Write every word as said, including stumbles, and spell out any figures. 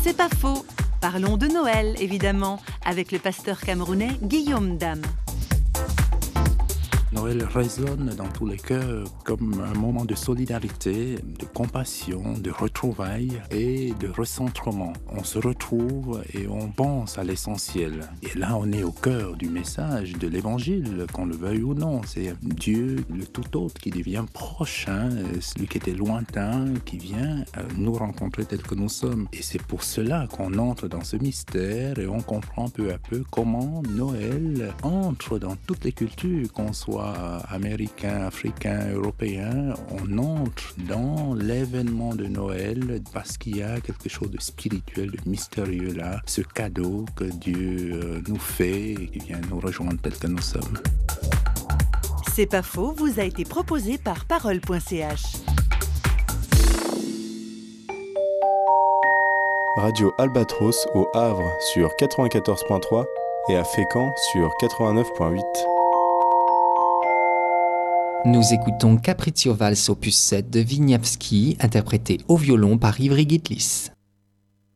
C'est pas faux. Parlons de Noël, évidemment, avec le pasteur camerounais Guillaume Dam. Noël résonne dans tous les cœurs comme un moment de solidarité, de compassion, de retrouvailles et de recentrement. On se retrouve et on pense à l'essentiel. Et là, on est au cœur du message de l'Évangile, qu'on le veuille ou non. C'est Dieu, le tout autre, qui devient proche, hein, celui qui était lointain, qui vient nous rencontrer tel que nous sommes. Et c'est pour cela qu'on entre dans ce mystère et on comprend peu à peu comment Noël entre dans toutes les cultures, qu'on soit américain, africain, européen, on entre dans l'événement de Noël parce qu'il y a quelque chose de spirituel, de mystérieux là, ce cadeau que Dieu nous fait et qui vient nous rejoindre tel que nous sommes. C'est pas faux, vous a été proposé par parole point c h. Radio Albatros au Havre sur quatre-vingt-quatorze point trois et à Fécamp sur quatre-vingt-neuf point huit. Nous écoutons Capriccio Valse opus sept de Wieniawski, interprété au violon par Ivry Gitlis.